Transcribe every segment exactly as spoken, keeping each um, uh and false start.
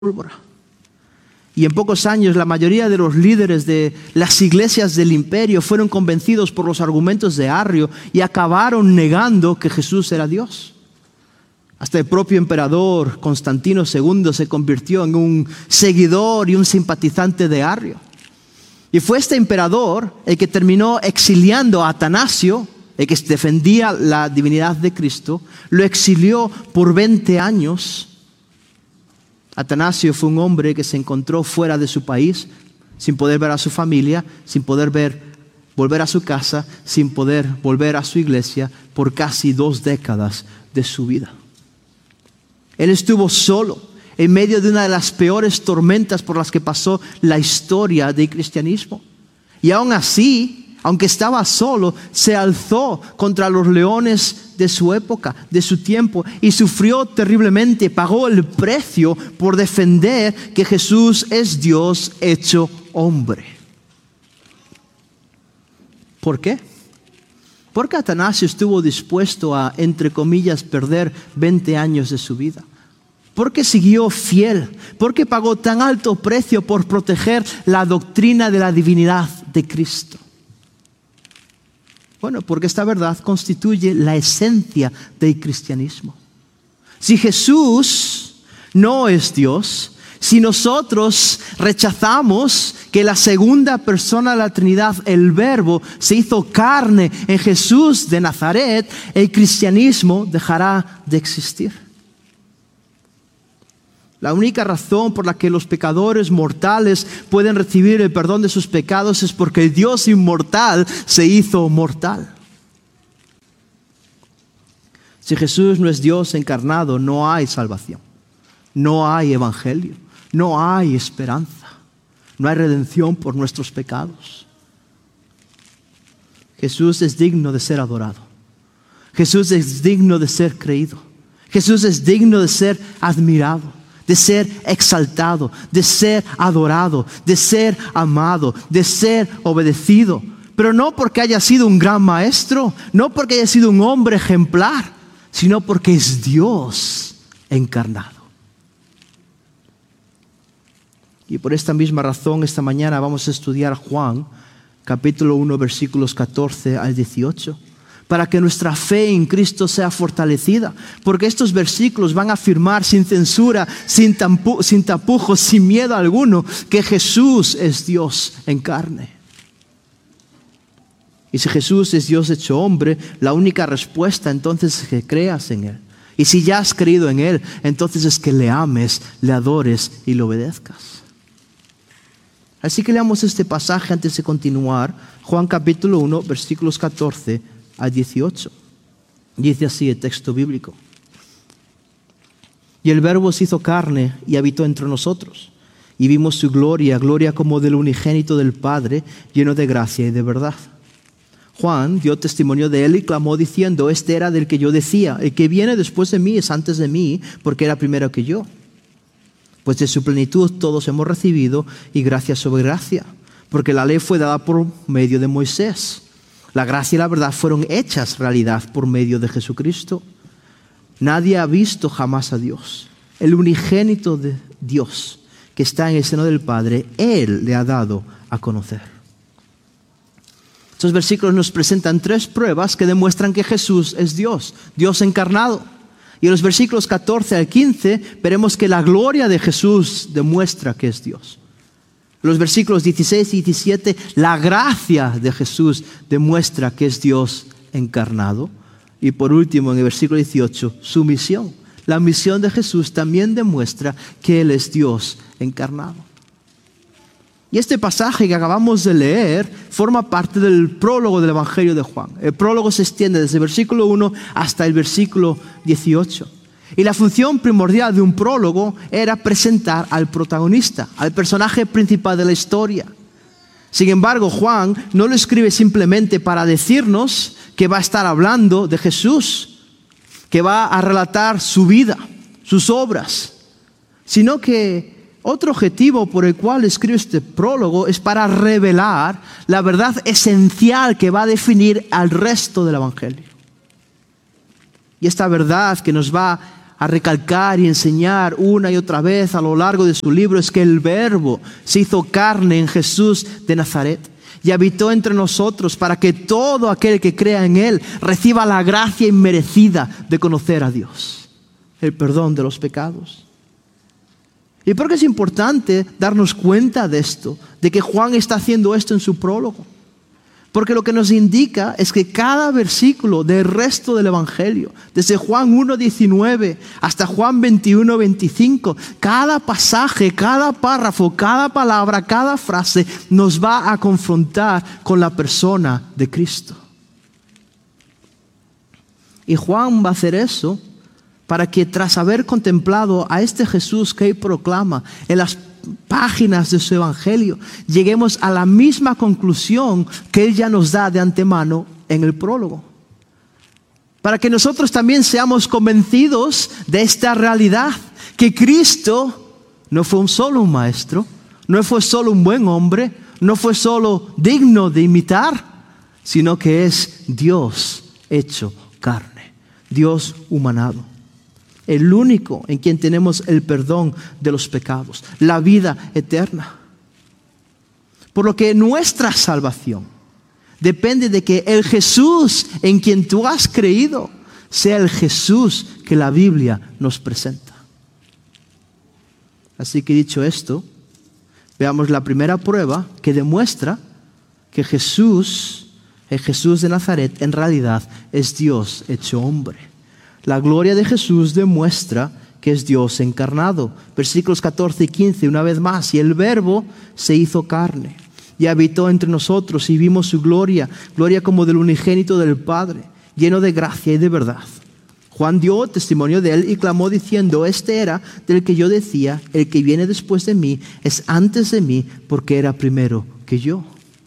pólvora. Y en pocos años la mayoría de los líderes de las iglesias del imperio fueron convencidos por los argumentos de Arrio y acabaron negando que Jesús era Dios. Hasta el propio emperador Constantino segundo se convirtió en un seguidor y un simpatizante de Arrio. Y fue este emperador el que terminó exiliando a Atanasio, el que defendía la divinidad de Cristo, lo exilió por veinte años. Atanasio fue un hombre que se encontró fuera de su país, sin poder ver a su familia, sin poder ver, volver a su casa, sin poder volver a su iglesia por casi dos décadas de su vida. Él estuvo solo en medio de una de las peores tormentas por las que pasó la historia del cristianismo. Y aún así, aunque estaba solo, se alzó contra los leones de su época, de su tiempo, y sufrió terriblemente, pagó el precio por defender que Jesús es Dios hecho hombre. ¿Por qué? Porque Atanasio estuvo dispuesto a, entre comillas, perder veinte años de su vida. Porque siguió fiel, porque pagó tan alto precio por proteger la doctrina de la divinidad de Cristo. Bueno, porque esta verdad constituye la esencia del cristianismo. Si Jesús no es Dios, si nosotros rechazamos que la segunda persona de la Trinidad, el Verbo, se hizo carne en Jesús de Nazaret, el cristianismo dejará de existir. La única razón por la que los pecadores mortales pueden recibir el perdón de sus pecados es porque el Dios inmortal se hizo mortal. Si Jesús no es Dios encarnado, no hay salvación, no hay evangelio, no hay esperanza, no hay redención por nuestros pecados. Jesús es digno de ser adorado. Jesús es digno de ser creído. Jesús es digno de ser admirado, de ser exaltado, de ser adorado, de ser amado, de ser obedecido. Pero no porque haya sido un gran maestro, no porque haya sido un hombre ejemplar, sino porque es Dios encarnado. Y por esta misma razón, esta mañana vamos a estudiar Juan, capítulo uno, versículos catorce al dieciocho. Para que nuestra fe en Cristo sea fortalecida. Porque estos versículos van a afirmar sin censura, sin, tampu- sin tapujos, sin miedo alguno, que Jesús es Dios en carne. Y si Jesús es Dios hecho hombre, la única respuesta entonces es que creas en Él. Y si ya has creído en Él, entonces es que le ames, le adores y le obedezcas. Así que leamos este pasaje antes de continuar. Juan capítulo uno, versículos catorce a dieciocho. Dice así el texto bíblico. Y el Verbo se hizo carne y habitó entre nosotros. Y vimos su gloria, gloria como del unigénito del Padre, lleno de gracia y de verdad. Juan dio testimonio de él y clamó diciendo: este era del que yo decía, el que viene después de mí es antes de mí, porque era primero que yo. Pues de su plenitud todos hemos recibido, y gracia sobre gracia. Porque la ley fue dada por medio de Moisés. La gracia y la verdad fueron hechas realidad por medio de Jesucristo. Nadie ha visto jamás a Dios. El unigénito de Dios que está en el seno del Padre, Él le ha dado a conocer. Estos versículos nos presentan tres pruebas que demuestran que Jesús es Dios, Dios encarnado. Y en los versículos catorce al quince veremos que la gloria de Jesús demuestra que es Dios. Los versículos dieciséis y diecisiete, la gracia de Jesús demuestra que es Dios encarnado. Y por último, en el versículo dieciocho, su misión. La misión de Jesús también demuestra que Él es Dios encarnado. Y este pasaje que acabamos de leer forma parte del prólogo del Evangelio de Juan. El prólogo se extiende desde el versículo uno hasta el versículo dieciocho. Y la función primordial de un prólogo era presentar al protagonista, al personaje principal de la historia. Sin embargo, Juan no lo escribe simplemente para decirnos que va a estar hablando de Jesús, que va a relatar su vida, sus obras, sino que otro objetivo por el cual escribe este prólogo es para revelar la verdad esencial que va a definir al resto del Evangelio. Y esta verdad que nos va a recalcar y enseñar una y otra vez a lo largo de su libro es que el Verbo se hizo carne en Jesús de Nazaret y habitó entre nosotros para que todo aquel que crea en Él reciba la gracia inmerecida de conocer a Dios, el perdón de los pecados. ¿Y por qué es importante darnos cuenta de esto, de que Juan está haciendo esto en su prólogo? Porque lo que nos indica es que cada versículo del resto del Evangelio, desde Juan uno diecinueve hasta Juan veintiuno veinticinco, cada pasaje, cada párrafo, cada palabra, cada frase nos va a confrontar con la persona de Cristo. Y Juan va a hacer eso para que tras haber contemplado a este Jesús que él proclama en las páginas de su evangelio, lleguemos a la misma conclusión que él ya nos da de antemano en el prólogo. Para que nosotros también seamos convencidos de esta realidad, que Cristo no fue un solo un maestro, no fue solo un buen hombre, no fue solo digno de imitar, sino que es Dios hecho carne, Dios humanado. El único en quien tenemos el perdón de los pecados, la vida eterna. Por lo que nuestra salvación depende de que el Jesús en quien tú has creído sea el Jesús que la Biblia nos presenta. Así que dicho esto, veamos la primera prueba que demuestra que Jesús, el Jesús de Nazaret, en realidad es Dios hecho hombre. La gloria de Jesús demuestra que es Dios encarnado. Versículos catorce y quince, una vez más. Y el Verbo se hizo carne y habitó entre nosotros y vimos su gloria, gloria como del unigénito del Padre, lleno de gracia y de verdad. Juan dio testimonio de él y clamó diciendo: este era del que yo decía, el que viene después de mí es antes de mí, porque era primero que yo.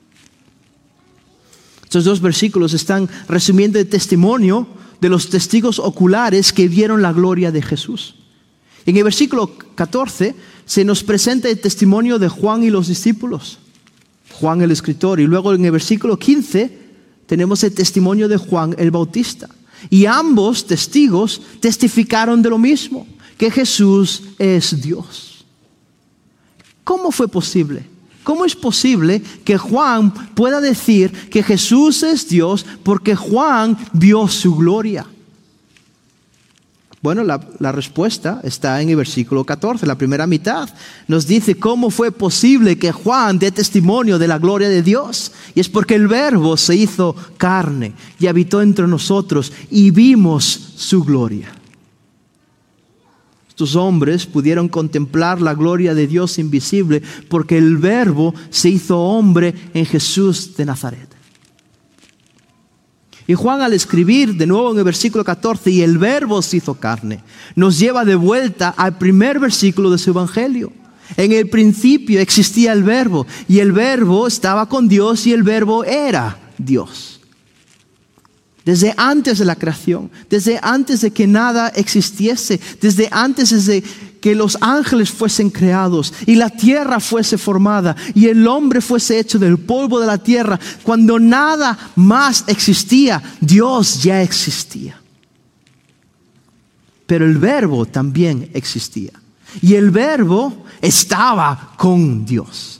Estos dos versículos están resumiendo el testimonio de los testigos oculares que vieron la gloria de Jesús. En el versículo catorce se nos presenta el testimonio de Juan y los discípulos, Juan el escritor, y luego en el versículo quince tenemos el testimonio de Juan el Bautista. Y ambos testigos testificaron de lo mismo, que Jesús es Dios. ¿Cómo fue posible? ¿Cómo es posible que Juan pueda decir que Jesús es Dios porque Juan vio su gloria? Bueno, la, la respuesta está en el versículo catorce, la primera mitad. Nos dice cómo fue posible que Juan dé testimonio de la gloria de Dios. Y es porque el Verbo se hizo carne y habitó entre nosotros y vimos su gloria. Estos hombres pudieron contemplar la gloria de Dios invisible porque el Verbo se hizo hombre en Jesús de Nazaret. Y Juan, al escribir de nuevo en el versículo catorce, y el Verbo se hizo carne, nos lleva de vuelta al primer versículo de su evangelio. En el principio existía el Verbo, y el Verbo estaba con Dios, y el Verbo era Dios. Desde antes de la creación, desde antes de que nada existiese, desde antes de que los ángeles fuesen creados y la tierra fuese formada y el hombre fuese hecho del polvo de la tierra, cuando nada más existía, Dios ya existía. Pero el Verbo también existía y el Verbo estaba con Dios.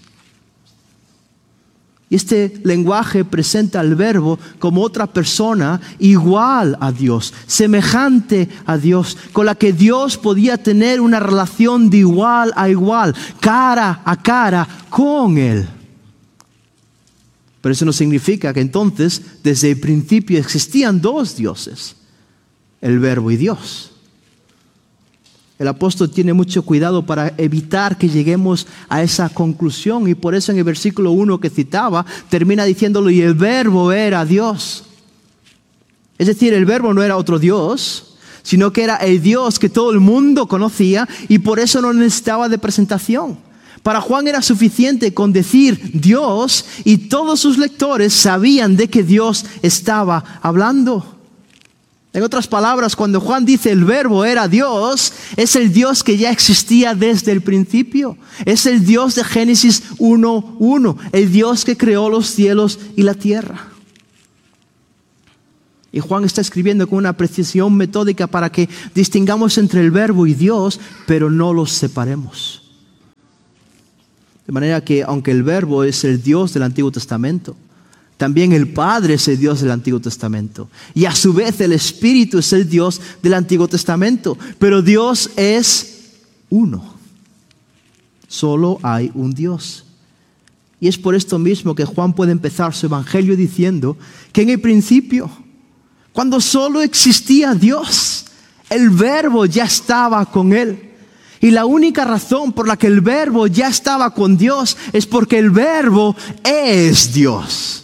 Y este lenguaje presenta al Verbo como otra persona igual a Dios, semejante a Dios, con la que Dios podía tener una relación de igual a igual, cara a cara con Él. Pero eso no significa que entonces desde el principio existían dos dioses, el Verbo y Dios. El apóstol tiene mucho cuidado para evitar que lleguemos a esa conclusión, y por eso en el versículo uno que citaba termina diciéndolo: y el Verbo era Dios. Es decir, el Verbo no era otro Dios, sino que era el Dios que todo el mundo conocía y por eso no necesitaba de presentación. Para Juan era suficiente con decir Dios y todos sus lectores sabían de qué Dios estaba hablando. En otras palabras, cuando Juan dice el Verbo era Dios, es el Dios que ya existía desde el principio. Es el Dios de Génesis uno uno, el Dios que creó los cielos y la tierra. Y Juan está escribiendo con una precisión metódica para que distingamos entre el Verbo y Dios, pero no los separemos. De manera que aunque el Verbo es el Dios del Antiguo Testamento, también el Padre es el Dios del Antiguo Testamento. Y a su vez el Espíritu es el Dios del Antiguo Testamento. Pero Dios es uno. Solo hay un Dios. Y es por esto mismo que Juan puede empezar su evangelio diciendo que en el principio, cuando solo existía Dios, el Verbo ya estaba con Él. Y la única razón por la que el Verbo ya estaba con Dios es porque el Verbo es Dios.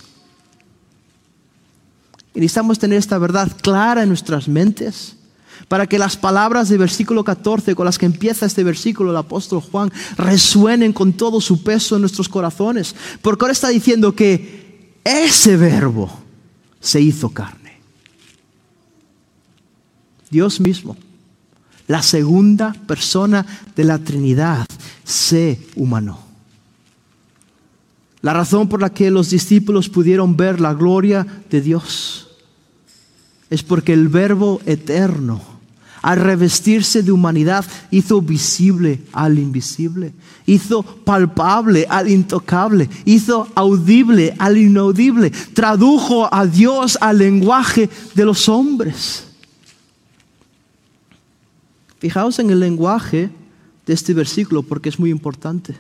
Y necesitamos tener esta verdad clara en nuestras mentes para que las palabras del versículo catorce con las que empieza este versículo el apóstol Juan resuenen con todo su peso en nuestros corazones. Porque ahora está diciendo que ese Verbo se hizo carne. Dios mismo, la segunda persona de la Trinidad, se humanó. La razón por la que los discípulos pudieron ver la gloria de Dios es porque el Verbo eterno, al revestirse de humanidad, hizo visible al invisible, hizo palpable al intocable, hizo audible al inaudible, tradujo a Dios al lenguaje de los hombres. Fijaos en el lenguaje de este versículo porque es muy importante.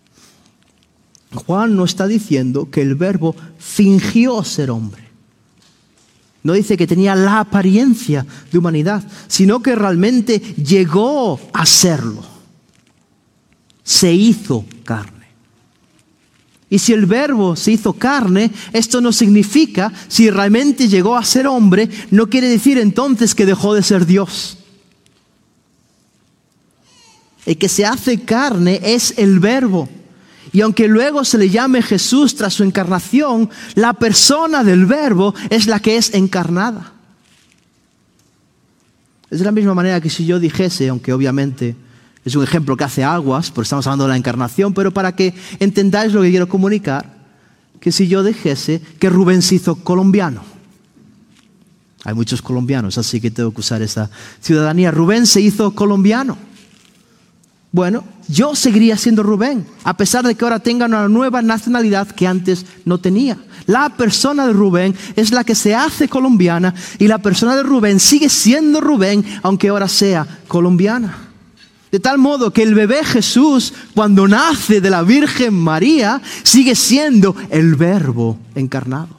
Juan no está diciendo que el Verbo fingió ser hombre. No dice que tenía la apariencia de humanidad, sino que realmente llegó a serlo. Se hizo carne. Y si el Verbo se hizo carne, esto no significa, si realmente llegó a ser hombre, no quiere decir entonces que dejó de ser Dios. El que se hace carne es el Verbo. Y aunque luego se le llame Jesús tras su encarnación, la persona del Verbo es la que es encarnada. Es de la misma manera que si yo dijese, aunque obviamente es un ejemplo que hace aguas, porque estamos hablando de la encarnación, pero para que entendáis lo que quiero comunicar, que si yo dijese que Rubén se hizo colombiano. Hay muchos colombianos, así que tengo que usar esa ciudadanía. Rubén se hizo colombiano. Bueno, yo seguiría siendo Rubén, a pesar de que ahora tenga una nueva nacionalidad que antes no tenía. La persona de Rubén es la que se hace colombiana y la persona de Rubén sigue siendo Rubén, aunque ahora sea colombiana. De tal modo que el bebé Jesús, cuando nace de la Virgen María, sigue siendo el Verbo encarnado.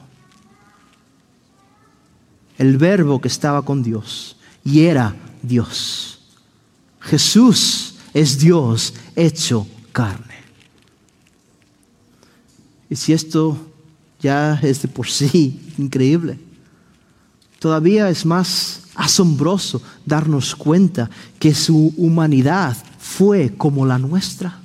El Verbo que estaba con Dios y era Dios. Jesús es Dios hecho carne. Y si esto ya es de por sí increíble, todavía es más asombroso darnos cuenta que su humanidad fue como la nuestra.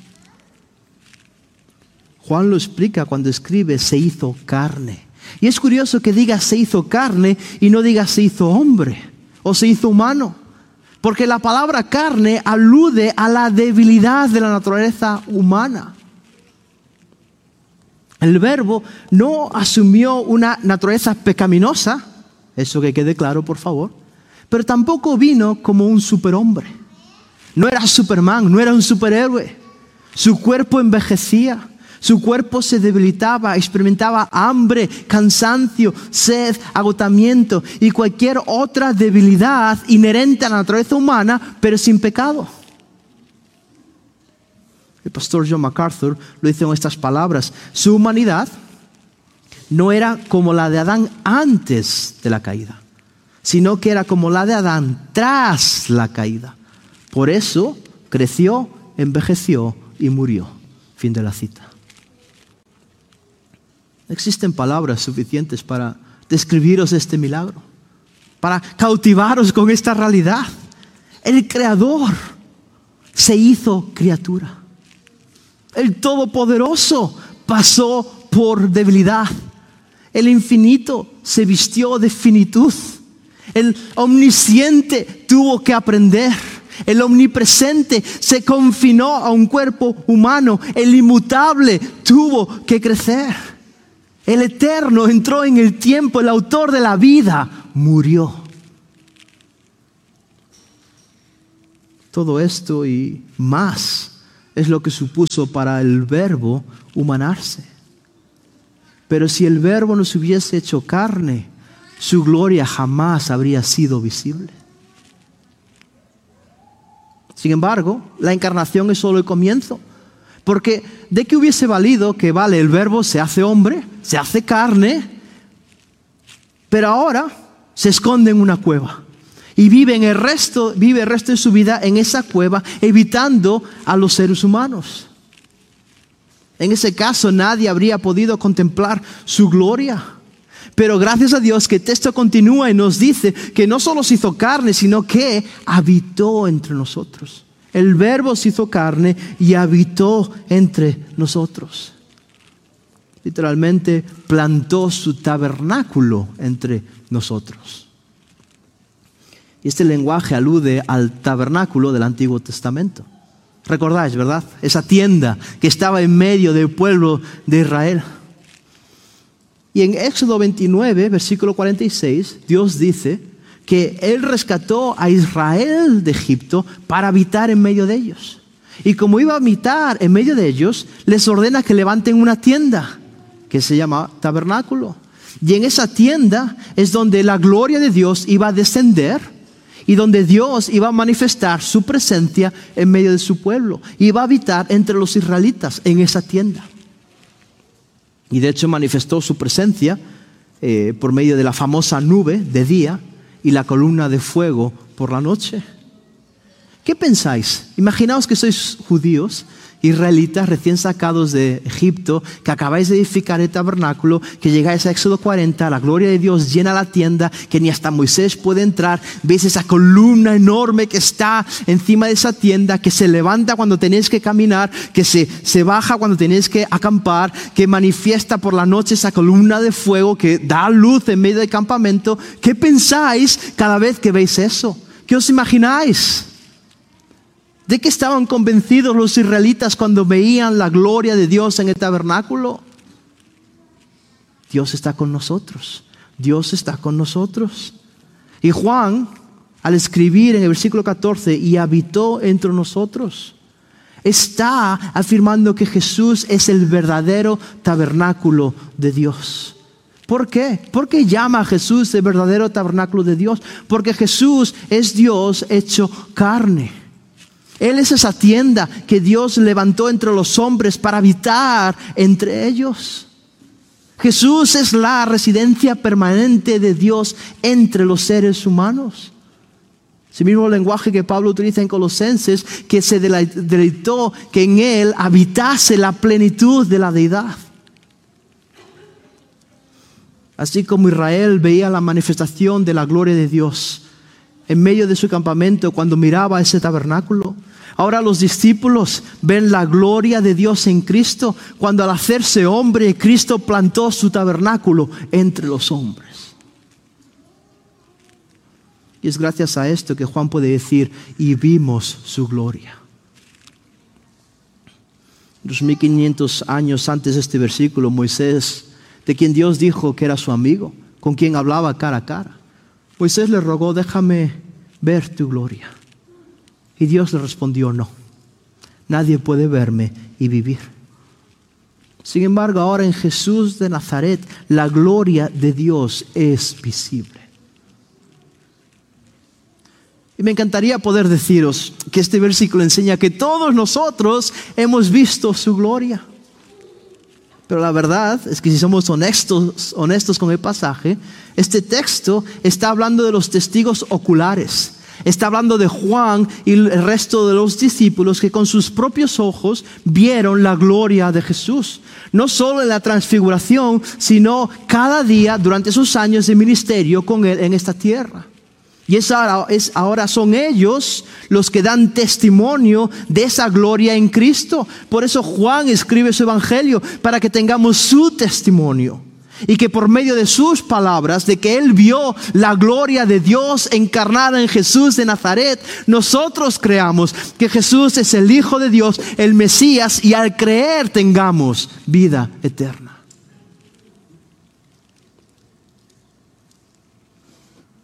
Juan lo explica cuando escribe se hizo carne. Y es curioso que diga se hizo carne y no diga se hizo hombre o se hizo humano. Porque la palabra carne alude a la debilidad de la naturaleza humana. El Verbo no asumió una naturaleza pecaminosa, eso que quede claro por favor, pero tampoco vino como un superhombre. No era Superman, no era un superhéroe. Su cuerpo envejecía. Su cuerpo se debilitaba, experimentaba hambre, cansancio, sed, agotamiento y cualquier otra debilidad inherente a la naturaleza humana, pero sin pecado. El pastor John MacArthur lo dice en estas palabras: su humanidad no era como la de Adán antes de la caída, sino que era como la de Adán tras la caída. Por eso creció, envejeció y murió. Fin de la cita. No existen palabras suficientes para describiros este milagro, para cautivaros con esta realidad. El Creador se hizo criatura. El Todopoderoso pasó por debilidad. El Infinito se vistió de finitud. El Omnisciente tuvo que aprender. El Omnipresente se confinó a un cuerpo humano. El Inmutable tuvo que crecer. El Eterno entró en el tiempo, el autor de la vida murió. Todo esto y más es lo que supuso para el Verbo humanarse. Pero si el Verbo no se hubiese hecho carne, su gloria jamás habría sido visible. Sin embargo, la encarnación es solo el comienzo. Porque ¿de qué hubiese valido que vale el Verbo se hace hombre, se hace carne, pero ahora se esconde en una cueva? Y vive, en el resto, vive el resto de su vida en esa cueva, evitando a los seres humanos. En ese caso nadie habría podido contemplar su gloria. Pero gracias a Dios que el texto continúa y nos dice que no solo se hizo carne, sino que habitó entre nosotros. El Verbo se hizo carne y habitó entre nosotros. Literalmente plantó su tabernáculo entre nosotros. Y este lenguaje alude al tabernáculo del Antiguo Testamento. Recordáis, ¿verdad? Esa tienda que estaba en medio del pueblo de Israel. Y en Éxodo veintinueve, versículo cuarenta y seis, Dios dice que Él rescató a Israel de Egipto para habitar en medio de ellos. Y como iba a habitar en medio de ellos, les ordena que levanten una tienda que se llama tabernáculo. Y en esa tienda es donde la gloria de Dios iba a descender y donde Dios iba a manifestar su presencia en medio de su pueblo. Iba a habitar entre los israelitas en esa tienda. Y de hecho manifestó su presencia eh, por medio de la famosa nube de día y la columna de fuego por la noche. ¿Qué pensáis? Imaginaos que sois judíos, israelitas recién sacados de Egipto, que acabáis de edificar el tabernáculo, que llegáis a Éxodo cuarenta, la gloria de Dios llena la tienda, que ni hasta Moisés puede entrar. Veis esa columna enorme que está encima de esa tienda, que se levanta cuando tenéis que caminar, que se, se baja cuando tenéis que acampar, que manifiesta por la noche esa columna de fuego que da luz en medio del campamento. ¿Qué pensáis cada vez que veis eso? ¿Qué os imagináis? ¿De qué estaban convencidos los israelitas cuando veían la gloria de Dios en el tabernáculo? Dios está con nosotros. Dios está con nosotros. Y Juan, al escribir en el versículo catorce, y habitó entre nosotros, está afirmando que Jesús es el verdadero tabernáculo de Dios. ¿Por qué? ¿Por qué llama a Jesús el verdadero tabernáculo de Dios? Porque Jesús es Dios hecho carne. Él es esa tienda que Dios levantó entre los hombres para habitar entre ellos. Jesús es la residencia permanente de Dios entre los seres humanos. Ese mismo lenguaje que Pablo utiliza en Colosenses, que se deleitó que en Él habitase la plenitud de la deidad. Así como Israel veía la manifestación de la gloria de Dios en medio de su campamento cuando miraba ese tabernáculo, ahora los discípulos ven la gloria de Dios en Cristo cuando al hacerse hombre Cristo plantó su tabernáculo entre los hombres. Y es gracias a esto que Juan puede decir, y vimos su gloria. Dos mil quinientos años antes de este versículo, Moisés, de quien Dios dijo que era su amigo, con quien hablaba cara a cara, Moisés le rogó, déjame ver tu gloria. Y Dios le respondió, no, nadie puede verme y vivir. Sin embargo, ahora en Jesús de Nazaret, la gloria de Dios es visible. Y me encantaría poder deciros que este versículo enseña que todos nosotros hemos visto su gloria. Pero la verdad es que si somos honestos, honestos con el pasaje, este texto está hablando de los testigos oculares. Está hablando de Juan y el resto de los discípulos que con sus propios ojos vieron la gloria de Jesús. No solo en la transfiguración, sino cada día durante sus años de ministerio con Él en esta tierra. Y es ahora, es ahora son ellos los que dan testimonio de esa gloria en Cristo. Por eso Juan escribe su evangelio, para que tengamos su testimonio. Y que por medio de sus palabras, de que Él vio la gloria de Dios encarnada en Jesús de Nazaret, nosotros creamos que Jesús es el Hijo de Dios, el Mesías, y al creer tengamos vida eterna.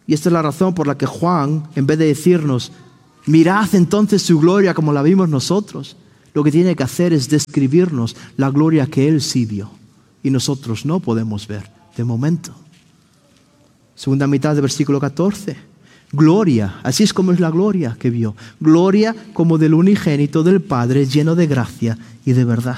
Y esta es la razón por la que Juan, en vez de decirnos, mirad entonces su gloria como la vimos nosotros, lo que tiene que hacer es describirnos la gloria que Él sí vio y nosotros no podemos ver de momento. Segunda mitad del versículo catorce. Gloria, así es como es la gloria que vio. Gloria como del unigénito del Padre, lleno de gracia y de verdad.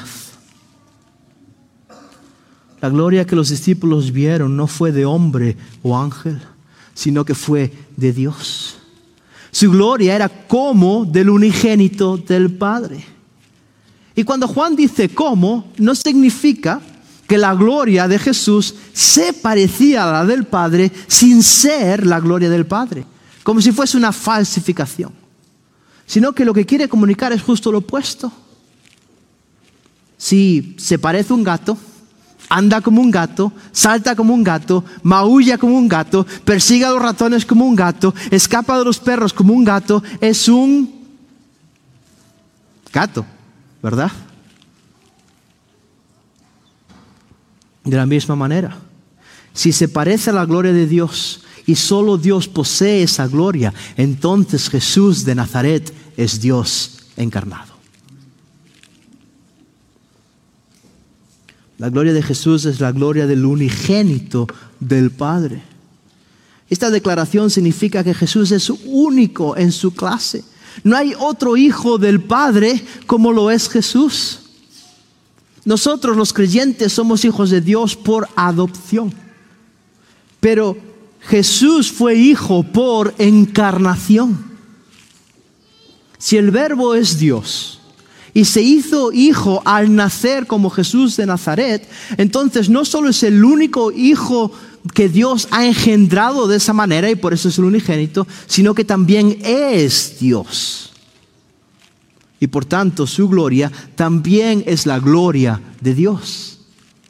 La gloria que los discípulos vieron no fue de hombre o ángel, sino que fue de Dios. Su gloria era como del unigénito del Padre. Y cuando Juan dice como, no significa que la gloria de Jesús se parecía a la del Padre sin ser la gloria del Padre, como si fuese una falsificación, sino que lo que quiere comunicar es justo lo opuesto. Si se parece a un gato, anda como un gato, salta como un gato, maulla como un gato, persigue a los ratones como un gato, escapa de los perros como un gato, es un gato, ¿verdad? De la misma manera, si se parece a la gloria de Dios y solo Dios posee esa gloria, entonces Jesús de Nazaret es Dios encarnado. La gloria de Jesús es la gloria del unigénito del Padre. Esta declaración significa que Jesús es único en su clase. No hay otro hijo del Padre como lo es Jesús. Nosotros los creyentes somos hijos de Dios por adopción. Pero Jesús fue hijo por encarnación. Si el Verbo es Dios y se hizo hijo al nacer como Jesús de Nazaret, entonces no solo es el único hijo que Dios ha engendrado de esa manera y por eso es el unigénito, sino que también es Dios. Y por tanto su gloria también es la gloria de Dios.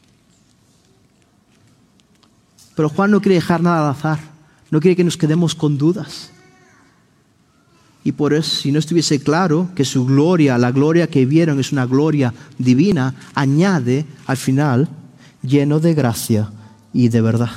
Pero Juan no quiere dejar nada al azar, no quiere que nos quedemos con dudas. Y por eso, si no estuviese claro que su gloria, la gloria que vieron es una gloria divina, añade al final, lleno de gracia y de verdad.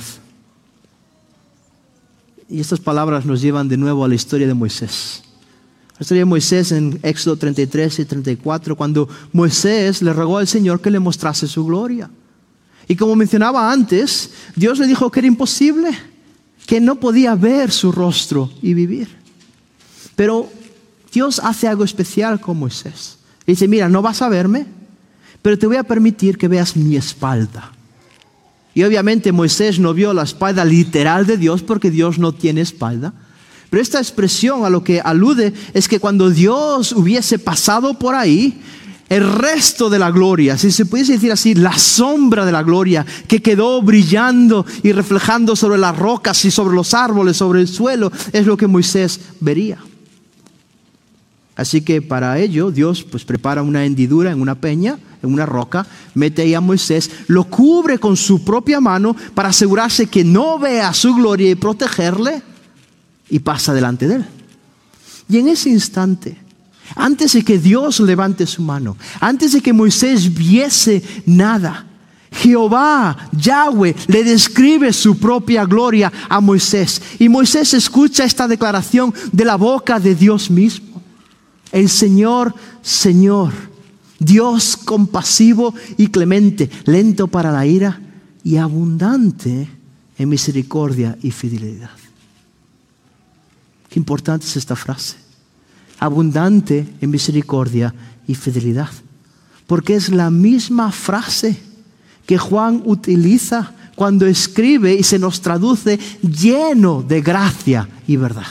Y estas palabras nos llevan de nuevo a la historia de Moisés. La historia de Moisés en Éxodo treinta y tres y treinta y cuatro, cuando Moisés le rogó al Señor que le mostrase su gloria. Y como mencionaba antes, Dios le dijo que era imposible, que no podía ver su rostro y vivir. Pero Dios hace algo especial con Moisés. Le dice, mira, no vas a verme, pero te voy a permitir que veas mi espalda. Y obviamente Moisés no vio la espalda literal de Dios porque Dios no tiene espalda. Pero esta expresión a lo que alude es que cuando Dios hubiese pasado por ahí, el resto de la gloria, si se pudiese decir así, la sombra de la gloria que quedó brillando y reflejando sobre las rocas y sobre los árboles, sobre el suelo, es lo que Moisés vería. Así que para ello Dios pues prepara una hendidura en una peña, en una roca, mete ahí a Moisés, lo cubre con su propia mano para asegurarse que no vea su gloria y protegerle, y pasa delante de él. Y en ese instante, antes de que Dios levante su mano, antes de que Moisés viese nada, Jehová, Yahweh, le describe su propia gloria a Moisés. Y Moisés escucha esta declaración de la boca de Dios mismo. El Señor, Señor, Dios compasivo y clemente, lento para la ira y abundante en misericordia y fidelidad. Qué importante es esta frase. Abundante en misericordia y fidelidad. Porque es la misma frase que Juan utiliza cuando escribe y se nos traduce lleno de gracia y verdad.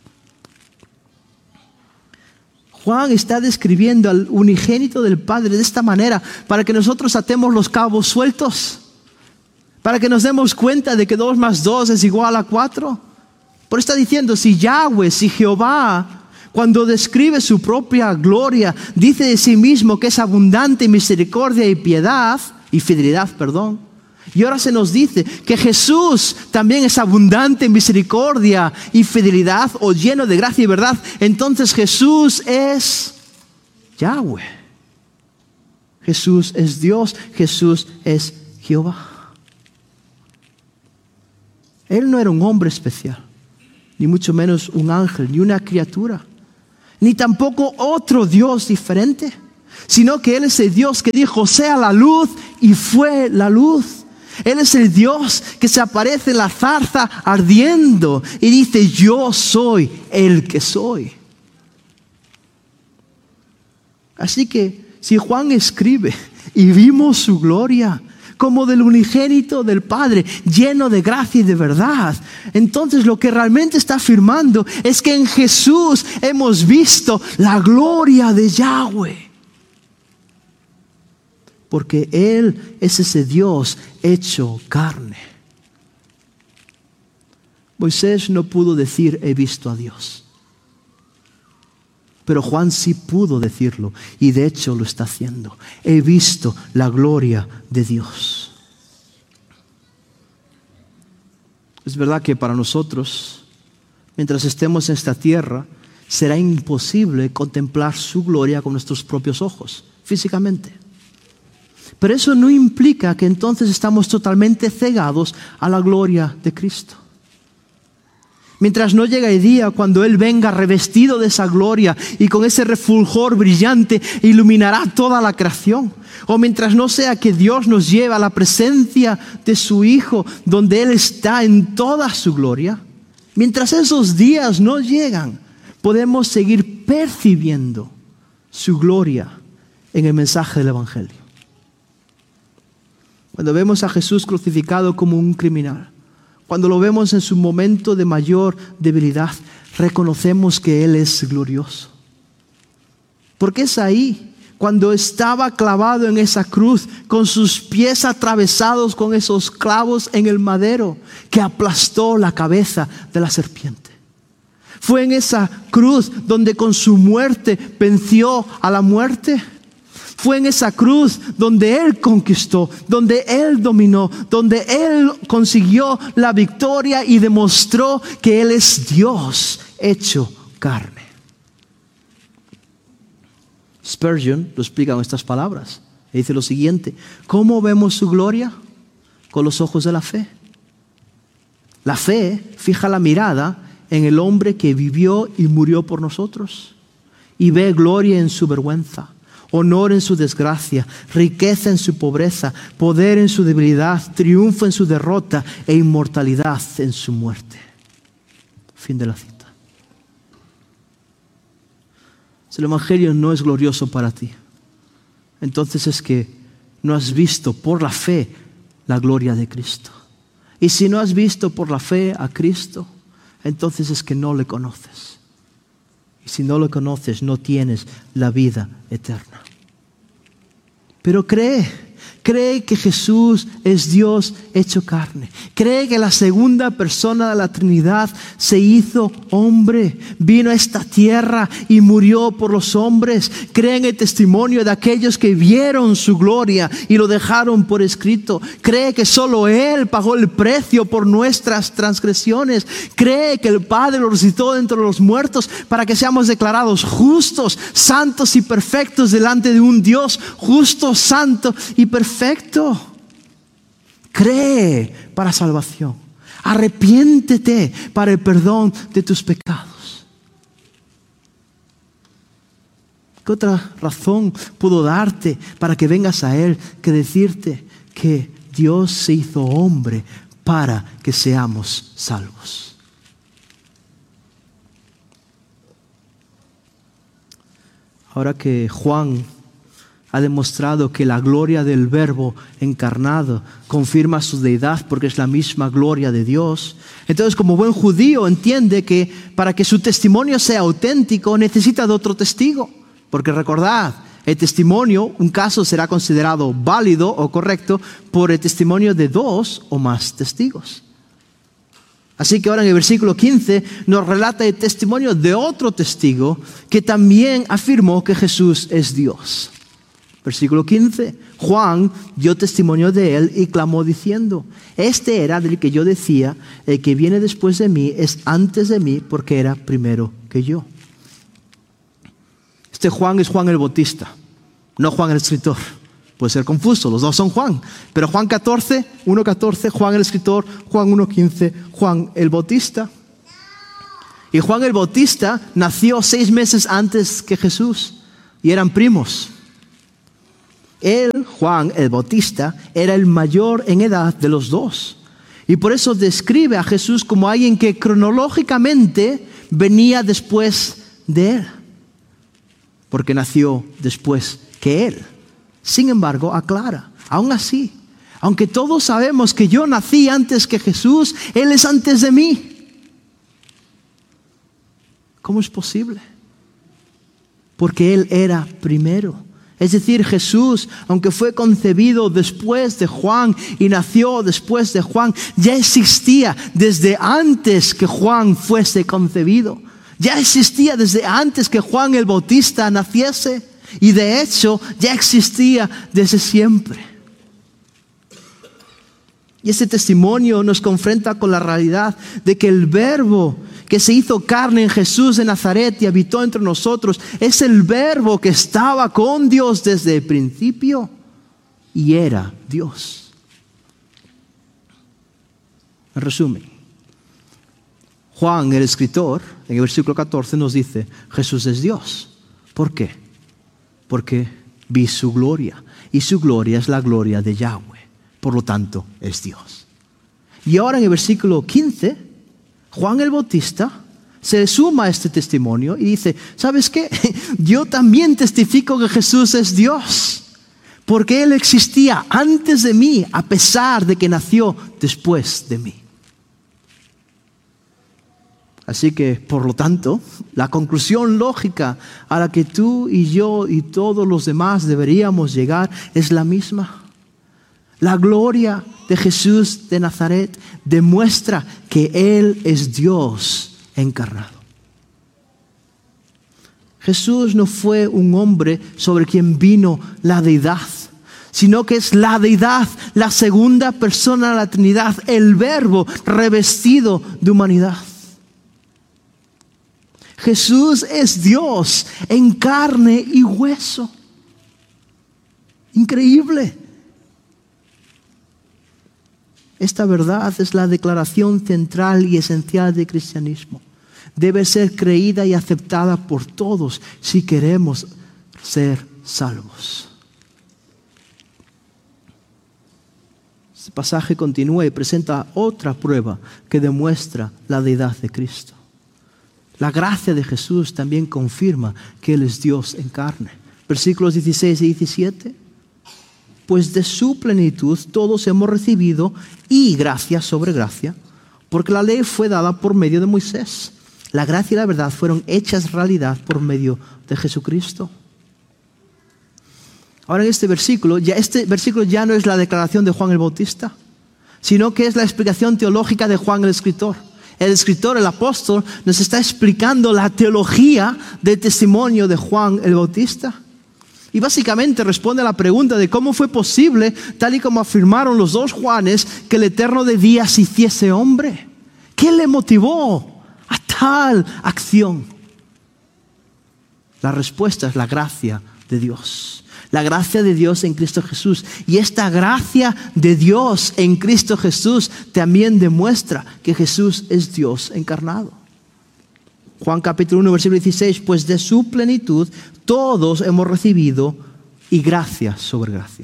Juan está describiendo al unigénito del Padre de esta manera para que nosotros atemos los cabos sueltos, para que nos demos cuenta de que dos más dos es igual a cuatro. Por eso está diciendo, si Yahweh, si Jehová, cuando describe su propia gloria, dice de sí mismo que es abundante en misericordia y piedad, y fidelidad, perdón. Y ahora se nos dice que Jesús también es abundante en misericordia y fidelidad, o lleno de gracia y verdad. Entonces Jesús es Yahweh. Jesús es Dios, Jesús es Jehová. Él no era un hombre especial. ni mucho menos un ángel, ni una criatura, ni tampoco otro Dios diferente, sino que Él es el Dios que dijo, sea la luz, y fue la luz. Él es el Dios que se aparece en la zarza ardiendo y dice, yo soy el que soy. Así que si Juan escribe y vimos su gloria como del unigénito del Padre, lleno de gracia y de verdad, entonces lo que realmente está afirmando es que en Jesús hemos visto la gloria de Yahweh. Porque Él es ese Dios hecho carne. Moisés no pudo decir, he visto a Dios. Pero Juan sí pudo decirlo, y de hecho lo está haciendo. He visto la gloria de Dios. Es verdad que para nosotros, mientras estemos en esta tierra, será imposible contemplar su gloria con nuestros propios ojos, físicamente. Pero eso no implica que entonces estamos totalmente cegados a la gloria de Cristo. Mientras no llegue el día cuando Él venga revestido de esa gloria y con ese refulgor brillante iluminará toda la creación. O mientras no sea que Dios nos lleve a la presencia de su Hijo, donde Él está en toda su gloria. Mientras esos días no llegan, podemos seguir percibiendo su gloria en el mensaje del Evangelio. Cuando vemos a Jesús crucificado como un criminal, cuando lo vemos en su momento de mayor debilidad, reconocemos que Él es glorioso. Porque es ahí, cuando estaba clavado en esa cruz, con sus pies atravesados con esos clavos en el madero, que aplastó la cabeza de la serpiente. Fue en esa cruz donde con su muerte venció a la muerte. Fue en esa cruz donde Él conquistó, donde Él dominó, donde Él consiguió la victoria y demostró que Él es Dios hecho carne. Spurgeon lo explica en estas palabras. Y dice lo siguiente: ¿cómo vemos su gloria? Con los ojos de la fe. La fe fija la mirada en el hombre que vivió y murió por nosotros y ve gloria en su vergüenza, honor en su desgracia, riqueza en su pobreza, poder en su debilidad, triunfo en su derrota e inmortalidad en su muerte. Fin de la cita. Si el Evangelio no es glorioso para ti, entonces es que no has visto por la fe la gloria de Cristo. Y si no has visto por la fe a Cristo, entonces es que no le conoces. Y si no lo conoces, no tienes la vida eterna. Pero cree, cree que Jesús es Dios hecho carne. Cree que la segunda persona de la Trinidad se hizo hombre, vino a esta tierra y murió por los hombres. Cree en el testimonio de aquellos que vieron su gloria y lo dejaron por escrito. Cree que solo Él pagó el precio por nuestras transgresiones. Cree que el Padre lo resucitó de entre los muertos para que seamos declarados justos, santos y perfectos delante de un Dios justo, santo y perfecto. Perfecto. Cree para salvación. Arrepiéntete para el perdón de tus pecados. ¿Qué otra razón puedo darte para que vengas a Él que decirte que Dios se hizo hombre para que seamos salvos? Ahora que Juan ha demostrado que la gloria del Verbo encarnado confirma su deidad porque es la misma gloria de Dios. Entonces, como buen judío, entiende que para que su testimonio sea auténtico necesita de otro testigo. Porque recordad, el testimonio, un caso será considerado válido o correcto por el testimonio de dos o más testigos. Así que ahora en el versículo quince nos relata el testimonio de otro testigo que también afirmó que Jesús es Dios. Versículo quince, Juan dio testimonio de Él y clamó diciendo: este era del que yo decía, el que viene después de mí es antes de mí porque era primero que yo. Este Juan es Juan el Bautista, no Juan el escritor. Puede ser confuso, los dos son Juan. Pero Juan catorce, uno catorce, Juan el escritor, Juan uno quince, Juan el Bautista. Y Juan el Bautista nació seis meses antes que Jesús y eran primos. Él, Juan el Bautista, era el mayor en edad de los dos. Y por eso describe a Jesús como alguien que cronológicamente venía después de él, porque nació después que él. Sin embargo, aclara, aún así, aunque todos sabemos que yo nací antes que Jesús, Él es antes de mí. ¿Cómo es posible? Porque Él era primero. Es decir, Jesús, aunque fue concebido después de Juan y nació después de Juan, ya existía desde antes que Juan fuese concebido. Ya existía desde antes que Juan el Bautista naciese. Y de hecho, ya existía desde siempre. Y ese testimonio nos confronta con la realidad de que el Verbo que se hizo carne en Jesús de Nazaret y habitó entre nosotros es el Verbo que estaba con Dios desde el principio y era Dios. En resumen, Juan, el escritor, en el versículo catorce nos dice, Jesús es Dios. ¿Por qué? Porque vi su gloria y su gloria es la gloria de Yahweh. Por lo tanto, es Dios. Y ahora en el versículo quince, Juan el Bautista se suma a este testimonio y dice, ¿sabes qué? Yo también testifico que Jesús es Dios, porque Él existía antes de mí, a pesar de que nació después de mí. Así que, por lo tanto, la conclusión lógica a la que tú y yo y todos los demás deberíamos llegar es la misma. La gloria de Jesús de Nazaret demuestra que Él es Dios encarnado. Jesús no fue un hombre sobre quien vino la deidad, sino que es la deidad, la segunda persona de la Trinidad, el Verbo revestido de humanidad. Jesús es Dios en carne y hueso. Increíble. Esta verdad es la declaración central y esencial del cristianismo. Debe ser creída y aceptada por todos si queremos ser salvos. Este pasaje continúa y presenta otra prueba que demuestra la deidad de Cristo. La gracia de Jesús también confirma que Él es Dios en carne. Versículos dieciséis y diecisiete. Pues de su plenitud todos hemos recibido y gracia sobre gracia, porque la ley fue dada por medio de Moisés. La gracia y la verdad fueron hechas realidad por medio de Jesucristo. Ahora en este versículo, ya este versículo ya no es la declaración de Juan el Bautista, sino que es la explicación teológica de Juan el escritor. El escritor, el apóstol, nos está explicando la teología del testimonio de Juan el Bautista. Y básicamente responde a la pregunta de cómo fue posible, tal y como afirmaron los dos Juanes, que el Eterno de día se hiciese hombre. ¿Qué le motivó a tal acción? La respuesta es la gracia de Dios. La gracia de Dios en Cristo Jesús. Y esta gracia de Dios en Cristo Jesús también demuestra que Jesús es Dios encarnado. Juan capítulo uno, versículo dieciséis, pues de su plenitud todos hemos recibido y gracia sobre gracia.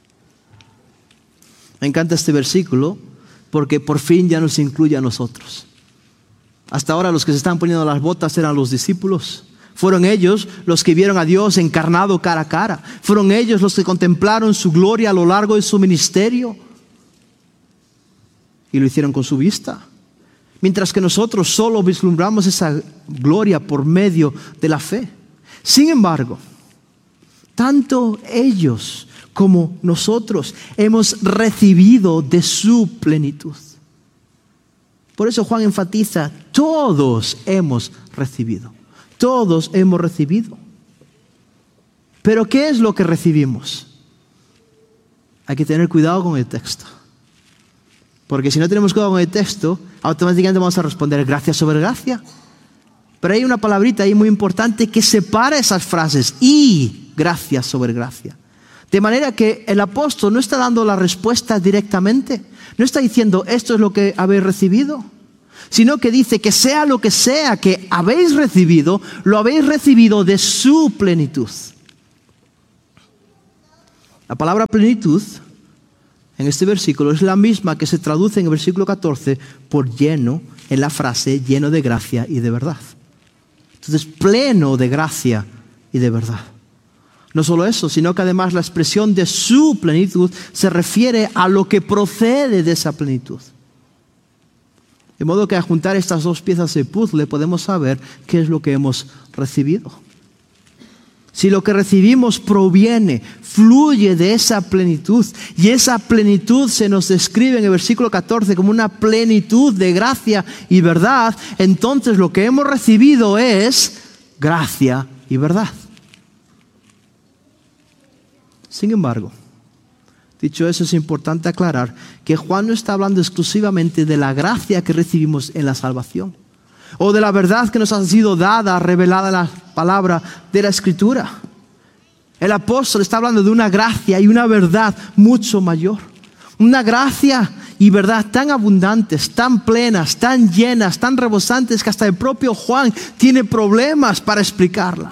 Me encanta este versículo porque por fin ya nos incluye a nosotros. Hasta ahora los que se estaban poniendo las botas eran los discípulos. Fueron ellos los que vieron a Dios encarnado cara a cara. Fueron ellos los que contemplaron su gloria a lo largo de su ministerio. Y lo hicieron con su vista. Mientras que nosotros solo vislumbramos esa gloria por medio de la fe. Sin embargo, tanto ellos como nosotros hemos recibido de su plenitud. Por eso Juan enfatiza, todos hemos recibido. Todos hemos recibido. Pero ¿qué es lo que recibimos? Hay que tener cuidado con el texto. Porque si no tenemos cuidado con el texto, automáticamente vamos a responder gracia sobre gracia. Pero hay una palabrita ahí muy importante que separa esas frases, y gracia sobre gracia. De manera que el apóstol no está dando la respuesta directamente. No está diciendo esto es lo que habéis recibido, sino que dice que sea lo que sea que habéis recibido, lo habéis recibido de su plenitud. La palabra plenitud en este versículo es la misma que se traduce en el versículo catorce por lleno, en la frase lleno de gracia y de verdad. Entonces, pleno de gracia y de verdad. No solo eso, sino que además la expresión de su plenitud se refiere a lo que procede de esa plenitud. De modo que al juntar estas dos piezas de puzzle podemos saber qué es lo que hemos recibido. Si lo que recibimos proviene, fluye de esa plenitud, y esa plenitud se nos describe en el versículo catorce como una plenitud de gracia y verdad, entonces lo que hemos recibido es gracia y verdad. Sin embargo, dicho eso, es importante aclarar que Juan no está hablando exclusivamente de la gracia que recibimos en la salvación, o de la verdad que nos ha sido dada, revelada en la palabra de la Escritura. El apóstol está hablando de una gracia y una verdad mucho mayor. Una gracia y verdad tan abundantes, tan plenas, tan llenas, tan rebosantes que hasta el propio Juan tiene problemas para explicarla.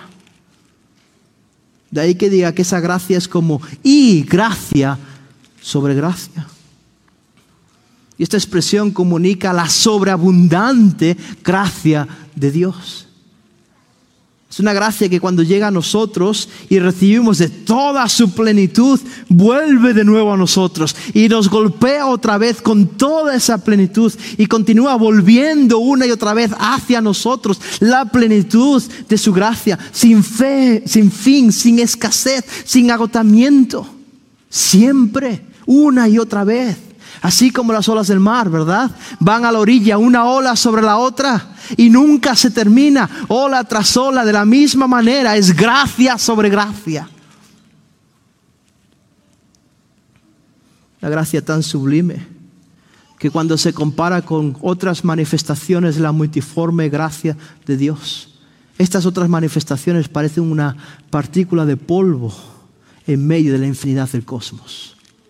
De ahí que diga que esa gracia es como y gracia sobre gracia. Y esta expresión comunica la sobreabundante gracia de Dios. Es una gracia que cuando llega a nosotros y recibimos de toda su plenitud, vuelve de nuevo a nosotros y nos golpea otra vez con toda esa plenitud y continúa volviendo una y otra vez hacia nosotros la plenitud de su gracia, sin fe, sin fin, sin escasez, sin agotamiento, siempre, una y otra vez. Así como las olas del mar, ¿verdad? Van a la orilla, una ola sobre la otra, y nunca se termina, ola tras ola, de la misma manera, es gracia sobre gracia. La gracia tan sublime que cuando se compara con otras manifestaciones de la multiforme gracia de Dios, estas otras manifestaciones parecen una partícula de polvo en medio de la infinidad del cosmos.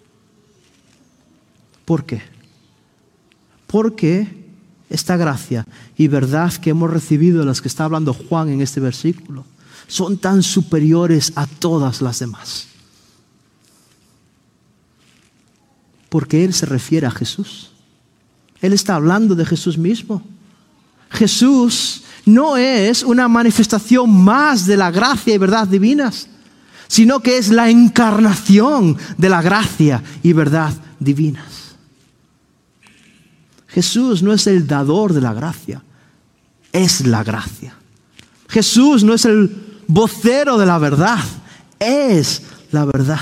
¿Por qué? Porque esta gracia y verdad que hemos recibido, de las que está hablando Juan en este versículo, son tan superiores a todas las demás. Porque Él se refiere a Jesús. Él está hablando de Jesús mismo. Jesús no es una manifestación más de la gracia y verdad divinas, sino que es la encarnación de la gracia y verdad divinas. Jesús no es el dador de la gracia, es la gracia. Jesús no es el vocero de la verdad, es la verdad.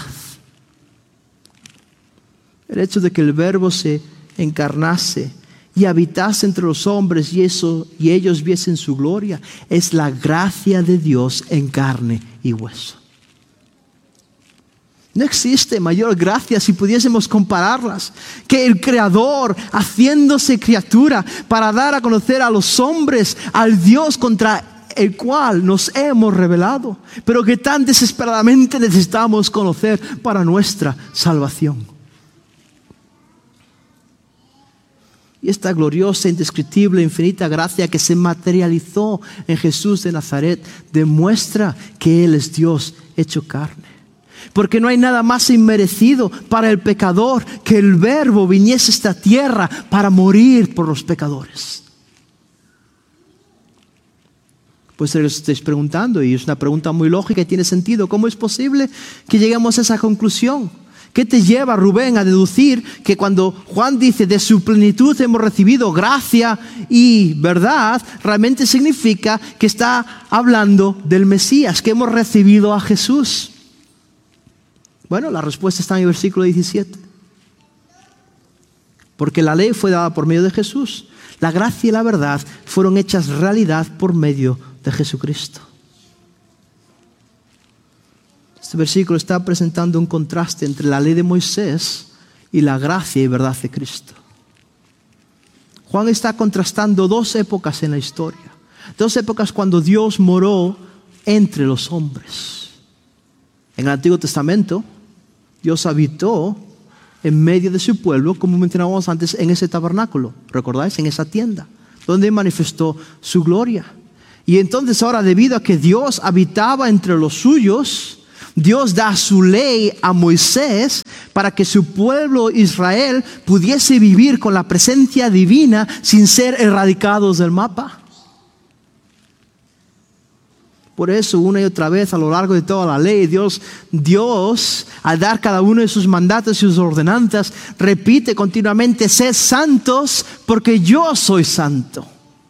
El hecho de que el Verbo se encarnase y habitase entre los hombres y, eso, y ellos viesen su gloria, es la gracia de Dios en carne y hueso. No existe mayor gracia, si pudiésemos compararlas, que el Creador haciéndose criatura para dar a conocer a los hombres al Dios contra el cual nos hemos rebelado, pero que tan desesperadamente necesitamos conocer para nuestra salvación. Y esta gloriosa, indescriptible, infinita gracia que se materializó en Jesús de Nazaret demuestra que Él es Dios hecho carne. Porque no hay nada más inmerecido para el pecador que el Verbo viniese a esta tierra para morir por los pecadores. Pues os estáis preguntando, y es una pregunta muy lógica y tiene sentido, ¿cómo es posible que lleguemos a esa conclusión? ¿Qué te lleva, Rubén, a deducir que cuando Juan dice de su plenitud hemos recibido gracia y verdad, realmente significa que está hablando del Mesías, que hemos recibido a Jesús? Bueno, la respuesta está en el versículo diecisiete. Porque la ley fue dada por medio de Jesús. La gracia y la verdad fueron hechas realidad por medio de Jesucristo. Este versículo está presentando un contraste entre la ley de Moisés y la gracia y verdad de Cristo. Juan está contrastando dos épocas en la historia. Dos épocas cuando Dios moró entre los hombres. En el Antiguo Testamento, Dios habitó en medio de su pueblo, como mencionábamos antes, en ese tabernáculo. ¿Recordáis? En esa tienda, donde manifestó su gloria. Y entonces ahora, debido a que Dios habitaba entre los suyos, Dios da su ley a Moisés para que su pueblo Israel pudiese vivir con la presencia divina sin ser erradicados del mapa. Por eso, una y otra vez a lo largo de toda la ley, Dios, Dios, al dar cada uno de sus mandatos y sus ordenanzas, repite continuamente: sed santos porque yo soy santo.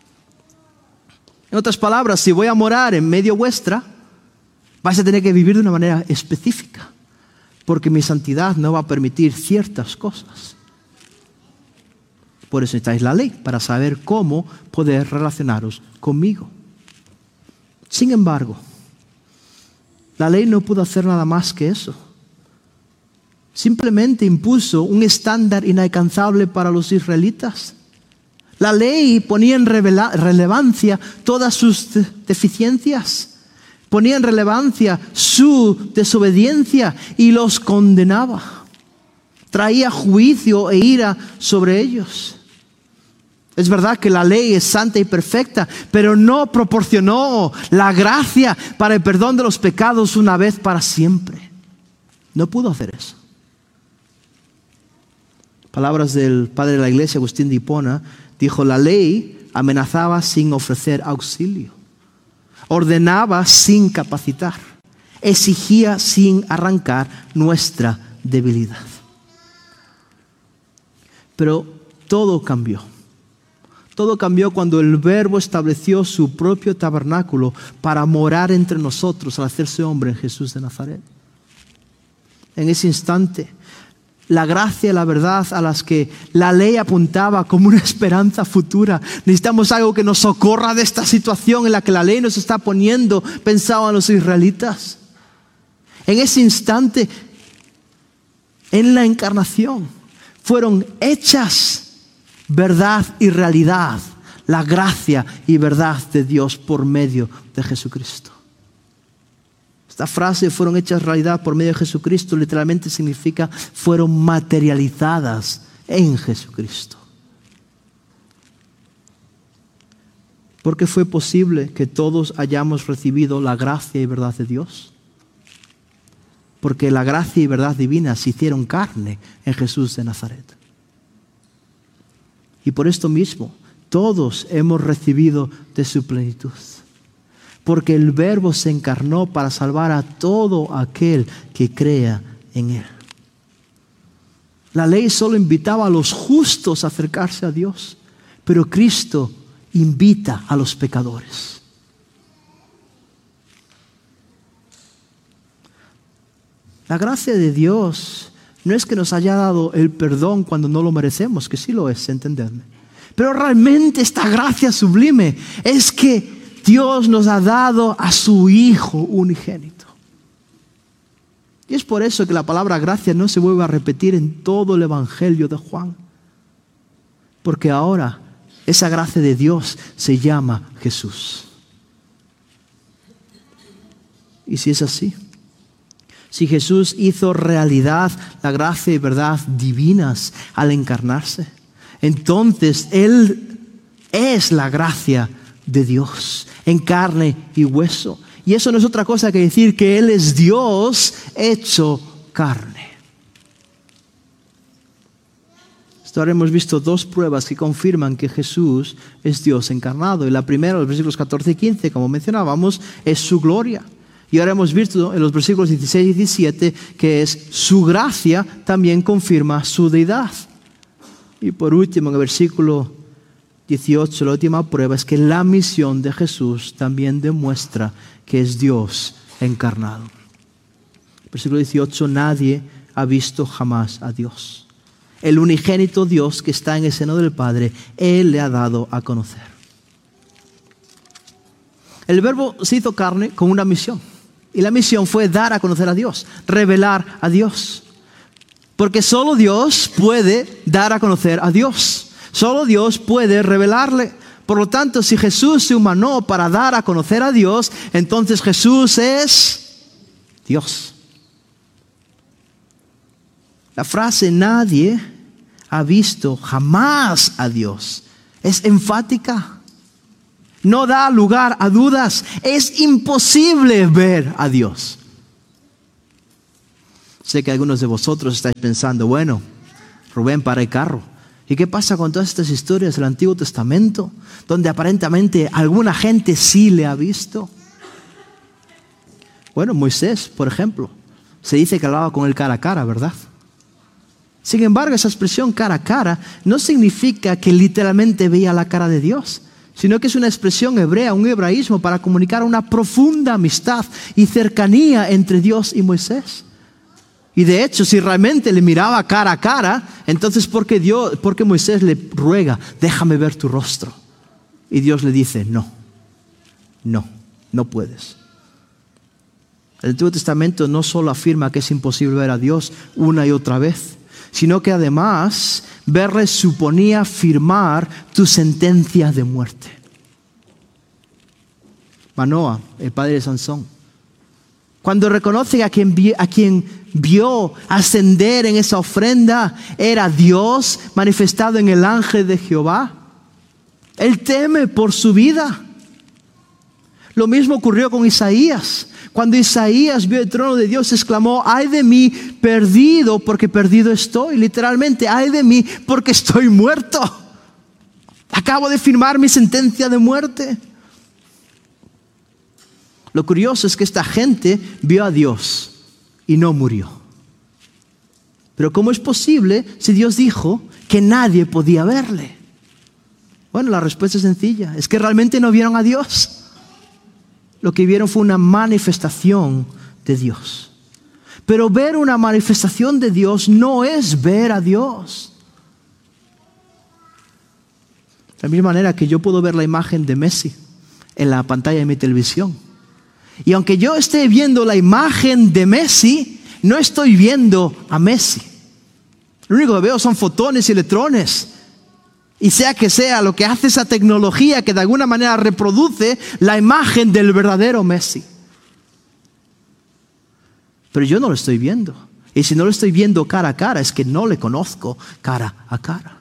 En otras palabras, si voy a morar en medio vuestra, vais a tener que vivir de una manera específica, porque mi santidad no va a permitir ciertas cosas. Por eso necesitáis la ley, para saber cómo poder relacionaros conmigo. Sin embargo, la ley no pudo hacer nada más que eso. Simplemente impuso un estándar inalcanzable para los israelitas. La ley ponía en relevancia todas sus de- deficiencias, ponía en relevancia su desobediencia y los condenaba. Traía juicio e ira sobre ellos. Es verdad que la ley es santa y perfecta, pero no proporcionó la gracia para el perdón de los pecados una vez para siempre. No pudo hacer eso. Palabras del padre de la iglesia, Agustín de Hipona, dijo: la ley amenazaba sin ofrecer auxilio, ordenaba sin capacitar, exigía sin arrancar nuestra debilidad. Pero todo cambió. Todo cambió cuando el Verbo estableció su propio tabernáculo para morar entre nosotros al hacerse hombre en Jesús de Nazaret. En ese instante, la gracia y la verdad a las que la ley apuntaba como una esperanza futura. Necesitamos algo que nos socorra de esta situación en la que la ley nos está poniendo, pensaban los israelitas. En ese instante, en la encarnación, fueron hechas verdad y realidad, la gracia y verdad de Dios por medio de Jesucristo. Esta frase, fueron hechas realidad por medio de Jesucristo, literalmente significa fueron materializadas en Jesucristo. Porque fue posible que todos hayamos recibido la gracia y verdad de Dios. Porque la gracia y verdad divina se hicieron carne en Jesús de Nazaret. Y por esto mismo, todos hemos recibido de su plenitud. Porque el Verbo se encarnó para salvar a todo aquel que crea en Él. La ley solo invitaba a los justos a acercarse a Dios, pero Cristo invita a los pecadores. La gracia de Dios no es que nos haya dado el perdón cuando no lo merecemos, que sí lo es, entendedme. Pero realmente esta gracia sublime es que Dios nos ha dado a su Hijo unigénito. Y es por eso que la palabra gracia no se vuelve a repetir en todo el Evangelio de Juan. Porque ahora esa gracia de Dios se llama Jesús. Y si es así, si Jesús hizo realidad la gracia y verdad divinas al encarnarse, entonces Él es la gracia de Dios en carne y hueso. Y eso no es otra cosa que decir que Él es Dios hecho carne. Hasta ahora hemos visto dos pruebas que confirman que Jesús es Dios encarnado. Y la primera, los versículos catorce y quince, como mencionábamos, es su gloria. Y ahora hemos visto en los versículos dieciséis y diecisiete que es su gracia también confirma su deidad. Y por último, en el versículo dieciocho, la última prueba es que la misión de Jesús también demuestra que es Dios encarnado. Versículo dieciocho, nadie ha visto jamás a Dios. El unigénito Dios que está en el seno del Padre, Él le ha dado a conocer. El Verbo se hizo carne con una misión. Y la misión fue dar a conocer a Dios, revelar a Dios. Porque solo Dios puede dar a conocer a Dios. Solo Dios puede revelarle. Por lo tanto, si Jesús se humanó para dar a conocer a Dios, entonces Jesús es Dios. La frase nadie ha visto jamás a Dios Es enfática. No da lugar a dudas. Es imposible ver a Dios. Sé que algunos de vosotros estáis pensando, bueno, Rubén, para el carro. ¿Y qué pasa con todas estas historias del Antiguo Testamento, donde aparentemente alguna gente sí le ha visto? Bueno, Moisés, por ejemplo, se dice que hablaba con él cara a cara, ¿verdad? Sin embargo, esa expresión cara a cara no significa que literalmente veía la cara de Dios, sino que es una expresión hebrea, un hebraísmo para comunicar una profunda amistad y cercanía entre Dios y Moisés. Y de hecho, si realmente le miraba cara a cara, entonces ¿por qué, Dios, por qué Moisés le ruega, déjame ver tu rostro? Y Dios le dice, no, no, no puedes. El Antiguo Testamento no solo afirma que es imposible ver a Dios una y otra vez, sino que además verle suponía firmar tu sentencia de muerte. Manoa, el padre de Sansón, cuando reconoce a quien, vi, a quien vio ascender en esa ofrenda era Dios manifestado en el ángel de Jehová, él teme por su vida. Lo mismo ocurrió con Isaías. Cuando Isaías vio el trono de Dios, exclamó, ay de mí, perdido, porque perdido estoy. Literalmente, ay de mí, porque estoy muerto. Acabo de firmar mi sentencia de muerte. Lo curioso es que esta gente vio a Dios y no murió. Pero ¿cómo es posible si Dios dijo que nadie podía verle? Bueno, la respuesta es sencilla. Es que realmente no vieron a Dios. Lo que vieron fue una manifestación de Dios. Pero ver una manifestación de Dios no es ver a Dios. De la misma manera que yo puedo ver la imagen de Messi en la pantalla de mi televisión. Y aunque yo esté viendo la imagen de Messi, no estoy viendo a Messi. Lo único que veo son fotones y electrones. Y sea que sea lo que hace esa tecnología que de alguna manera reproduce la imagen del verdadero Messi. Pero yo no lo estoy viendo. Y si no lo estoy viendo cara a cara, es que no le conozco cara a cara.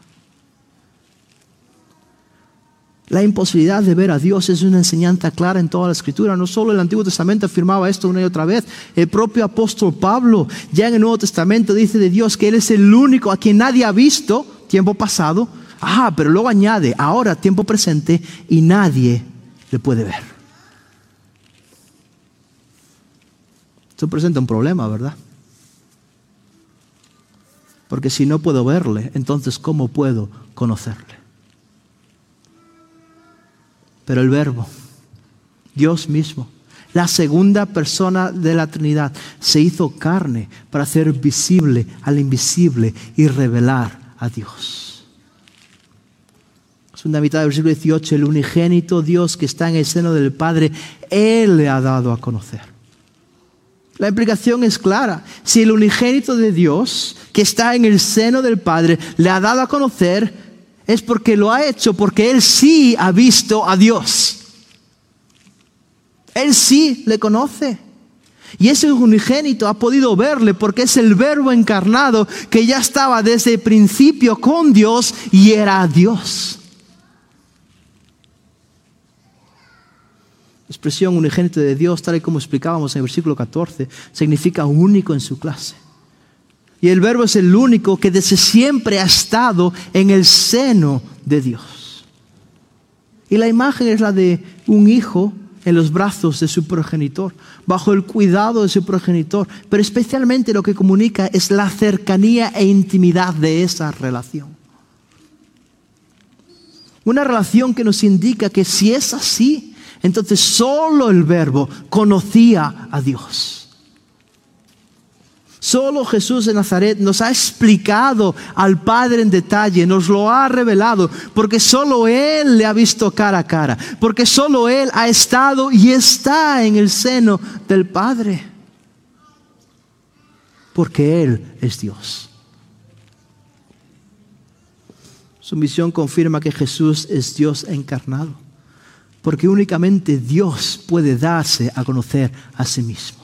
La imposibilidad de ver a Dios es una enseñanza clara en toda la Escritura. No solo el Antiguo Testamento afirmaba esto una y otra vez. El propio apóstol Pablo, ya en el Nuevo Testamento, dice de Dios que Él es el único a quien nadie ha visto, tiempo pasado. Ah, pero luego añade, ahora tiempo presente, y nadie le puede ver. Esto presenta un problema, ¿verdad? Porque si no puedo verle, entonces ¿cómo puedo conocerle? Pero el Verbo, Dios mismo, la segunda persona de la Trinidad, se hizo carne para hacer visible al invisible y revelar a Dios. Segunda mitad del versículo dieciocho, el unigénito Dios que está en el seno del Padre, Él le ha dado a conocer. La implicación es clara. Si el unigénito de Dios que está en el seno del Padre le ha dado a conocer, es porque lo ha hecho, porque Él sí ha visto a Dios. Él sí le conoce. Y ese unigénito ha podido verle porque es el Verbo encarnado que ya estaba desde el principio con Dios y era Dios. La expresión unigénito de Dios, tal y como explicábamos en el versículo catorce, significa único en su clase. Y el Verbo es el único que desde siempre ha estado en el seno de Dios. Y la imagen es la de un hijo en los brazos de su progenitor, bajo el cuidado de su progenitor. Pero especialmente lo que comunica es la cercanía e intimidad de esa relación. Una relación que nos indica que si es así, entonces solo el Verbo conocía a Dios. Solo Jesús de Nazaret nos ha explicado al Padre en detalle, nos lo ha revelado, porque solo Él le ha visto cara a cara, porque solo Él ha estado y está en el seno del Padre, porque Él es Dios. Su misión confirma que Jesús es Dios encarnado, porque únicamente Dios puede darse a conocer a sí mismo.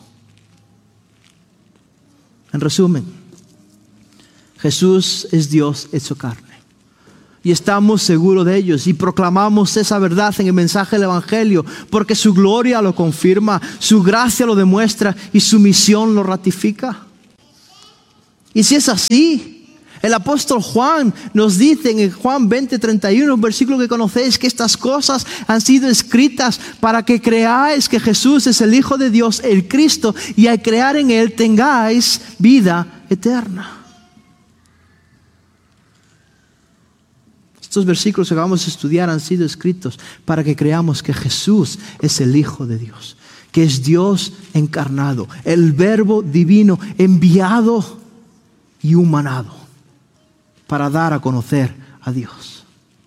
En resumen, Jesús es Dios hecho carne. Y estamos seguros de ellos y proclamamos esa verdad en el mensaje del Evangelio, porque su gloria lo confirma, su gracia lo demuestra y su misión lo ratifica. Y si es así, el apóstol Juan nos dice en Juan veinte, treinta y uno, un versículo que conocéis, que estas cosas han sido escritas para que creáis que Jesús es el Hijo de Dios, el Cristo, y al creer en Él tengáis vida eterna. Estos versículos que acabamos de estudiar han sido escritos para que creamos que Jesús es el Hijo de Dios, que es Dios encarnado, el Verbo divino enviado y humanado para dar a conocer a Dios.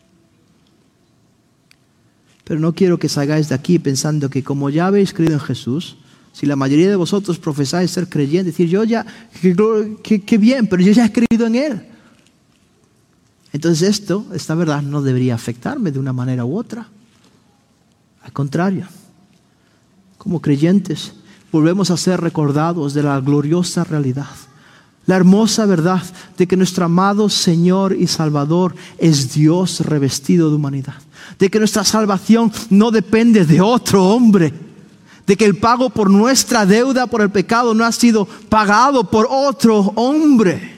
Pero no quiero que salgáis de aquí pensando que como ya habéis creído en Jesús, si la mayoría de vosotros profesáis ser creyentes, decir yo ya, qué bien, pero yo ya he creído en Él. Entonces esto, esta verdad no debería afectarme de una manera u otra. Al contrario, como creyentes volvemos a ser recordados de la gloriosa realidad, la hermosa verdad de que nuestro amado Señor y Salvador es Dios revestido de humanidad, de que nuestra salvación no depende de otro hombre, de que el pago por nuestra deuda por el pecado no ha sido pagado por otro hombre.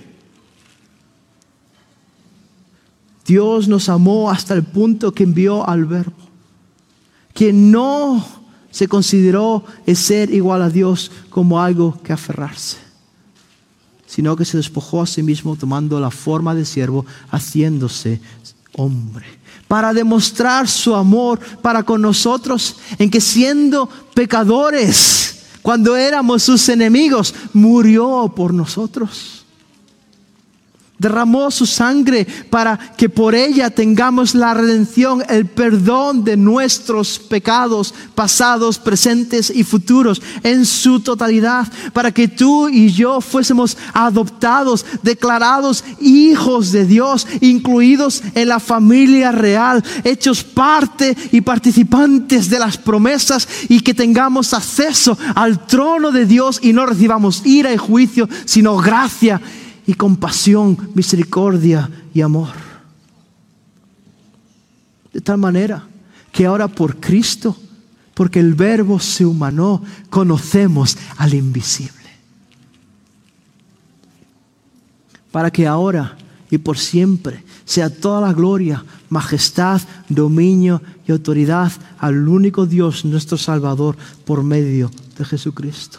Dios nos amó hasta el punto que envió al Verbo, que no se consideró el ser igual a Dios como algo que aferrarse, sino que se despojó a sí mismo tomando la forma de siervo, haciéndose hombre, para demostrar su amor para con nosotros, en que siendo pecadores, cuando éramos sus enemigos, murió por nosotros. Derramó su sangre para que por ella tengamos la redención, el perdón de nuestros pecados pasados, presentes y futuros en su totalidad, para que tú y yo fuésemos adoptados, declarados hijos de Dios, incluidos en la familia real, hechos parte y participantes de las promesas, y que tengamos acceso al trono de Dios y no recibamos ira y juicio, sino gracia y compasión, misericordia y amor. De tal manera que ahora por Cristo, porque el Verbo se humanó, conocemos al invisible. Para que ahora y por siempre sea toda la gloria, majestad, dominio y autoridad al único Dios, nuestro Salvador, por medio de Jesucristo.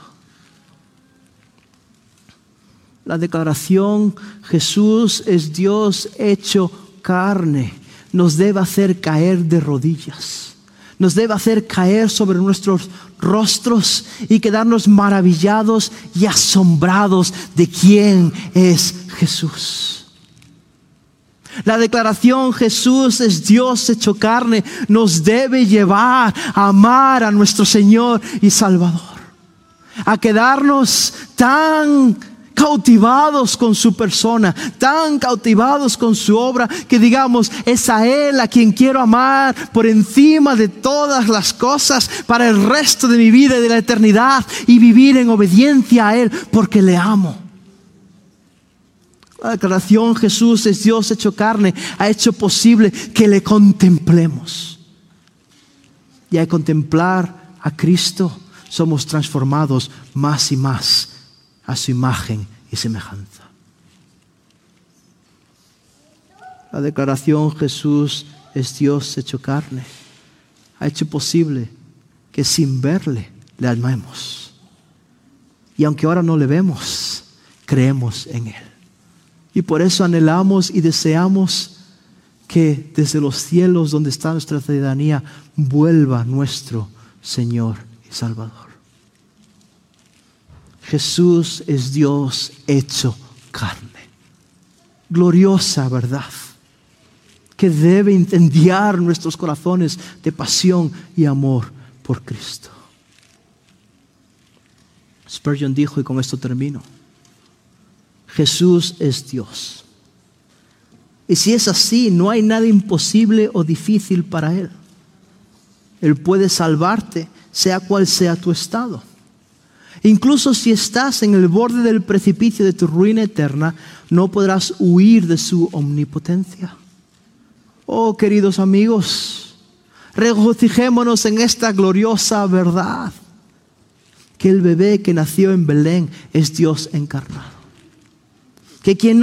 La declaración Jesús es Dios hecho carne nos debe hacer caer de rodillas, nos debe hacer caer sobre nuestros rostros y quedarnos maravillados y asombrados de quién es Jesús. La declaración Jesús es Dios hecho carne nos debe llevar a amar a nuestro Señor y Salvador, a quedarnos tan cautivados con su persona, tan cautivados con su obra, que digamos, es a Él a quien quiero amar por encima de todas las cosas para el resto de mi vida y de la eternidad, y vivir en obediencia a Él porque le amo. La declaración Jesús es Dios hecho carne ha hecho posible que le contemplemos, y al contemplar a Cristo somos transformados más y más a su imagen y semejanza. La declaración Jesús es Dios hecho carne ha hecho posible que sin verle le amemos, y aunque ahora no le vemos, creemos en Él, y por eso anhelamos y deseamos que desde los cielos donde está nuestra ciudadanía vuelva nuestro Señor y Salvador. Jesús es Dios hecho carne. Gloriosa verdad que debe incendiar nuestros corazones de pasión y amor por Cristo. Spurgeon dijo, y con esto termino: Jesús es Dios. Y si es así, no hay nada imposible o difícil para Él. Él puede salvarte, sea cual sea tu estado. Incluso si estás en el borde del precipicio de tu ruina eterna, no podrás huir de su omnipotencia. Oh, queridos amigos, regocijémonos en esta gloriosa verdad, que el bebé que nació en Belén es Dios encarnado. Que quien